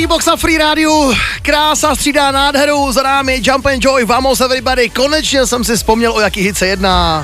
Box na Free Rádiu, krása střídá nádheru, za námi Jump and Joy, vamos everybody, konečně jsem si vzpomněl, o jaký hit se jedná.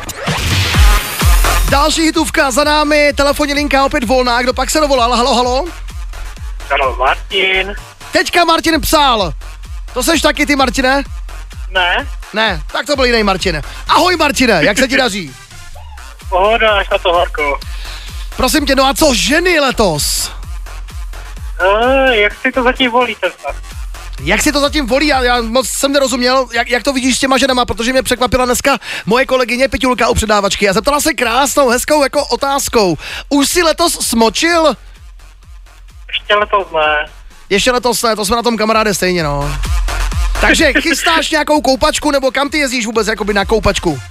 Další hitovka za námi, telefonní linka opět volná, kdo pak se dovolal, halo, halo? Halo, Martin. Teďka Martin psal, to seš taky ty, Martine? Ne. Ne, tak to byl jiný Martin. Ahoj Martine, jak se ti daří? Pohoda, až na to horko. Prosím tě, no a co ženy letos? Jak si to zatím volí ten stav? Jak si to zatím volí? Já moc jsem nerozuměl, jak to vidíš s těma ženama, protože mě překvapila dneska moje kolegyně Peťulka u předávačky a zeptala se krásnou, hezkou jako otázkou. Už si letos smočil? Ještě letos ne. Ještě letos ne, to jsme na tom kamaráde stejně, no. Takže chystáš nějakou koupačku, nebo kam ty jezdíš vůbec jakoby na koupačku?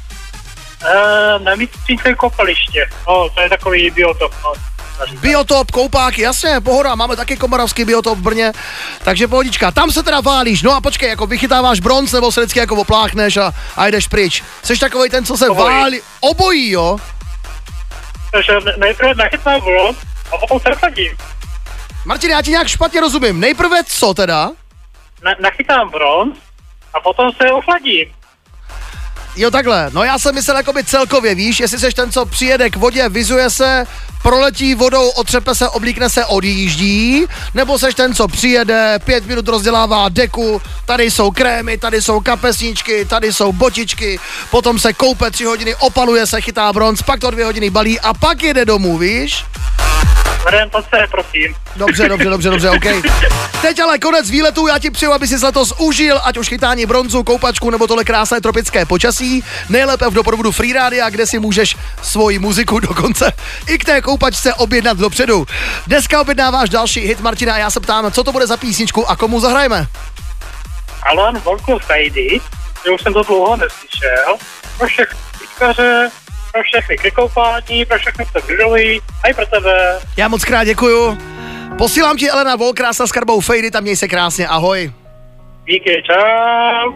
Na místnické kopaliště. No, to je takový biotop, no. Biotop, koupáky, jasně, pohoda, máme taky komoravský biotop v Brně, takže pohodička, tam se teda válíš, no a počkej, jako vychytáváš bronz, nebo se vždycky jako opláchneš a jdeš pryč. Jseš takovej ten, co se válí, obojí, jo? Takže nejprve nachytám bronz a potom se vsadím. Martin, já ti nějak špatně rozumím, nejprve co teda? Nachytám bronz a potom se ochladím. Jo, takhle, no já jsem myslel jakoby celkově, víš, jestli seš ten, co přijede k vodě, vyzuje se, proletí vodou, otřepe se, oblíkne se, odjíždí, nebo seš ten, co přijede, 5 minut rozdělává deku, tady jsou krémy, tady jsou kapesníčky, tady jsou botičky, potom se koupe 3 hodiny, opaluje se, chytá bronz, pak to 2 hodiny balí a pak jede domů, víš? Orientace, prosím. Dobře, OK. Teď ale konec výletu, já ti přeju, aby si letos užil, ať už chytání bronzu, koupačku nebo tohle krásné tropické počasí, nejlépe v doprovodu Free Rádia, kde si můžeš svoji muziku dokonce i k té koupačce objednat dopředu. Dneska objednáváš další hit, Martina, a já se ptám, co to bude za písničku a komu zahrajeme? Alan Volkov Fady, že už jsem to dlouho neslyšel, pro všechny pitkaře, pro všechny ke koupání, pro všechny, co grilují, a i pro tebe. Já moc krát děkuju. Posílám ti Elena Volkrása s Karbou Fady, tam měj se krásně, ahoj. Díky, čau.